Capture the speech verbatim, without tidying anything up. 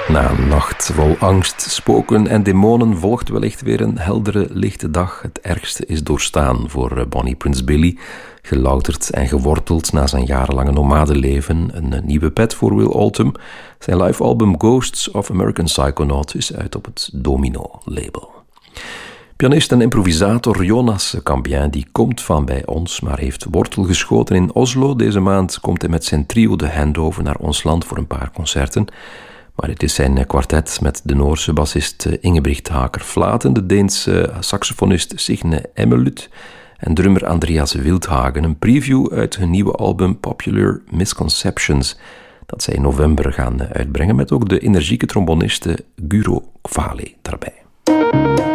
Na een nacht vol angst, spoken en demonen volgt wellicht weer een heldere, lichte dag. Het ergste is doorstaan voor Bonnie Prince Billy. Gelouterd en geworteld na zijn jarenlange nomadenleven. Een nieuwe pet voor Will Oldham. Zijn live-album Ghosts of American Psychonaut is uit op het Domino-label. Pianist en improvisator Jonas Cambien die komt van bij ons, maar heeft wortel geschoten in Oslo. Deze maand komt hij met zijn trio de Handover naar ons land voor een paar concerten. Maar het is zijn kwartet met de Noorse bassist Ingebrigt Haker-Flaten, de Deense saxofonist Signe Emmelut en drummer Andreas Wildhagen. Een preview uit hun nieuwe album Popular Misconceptions, dat zij in november gaan uitbrengen, met ook de energieke tromboniste Guro Kvale daarbij.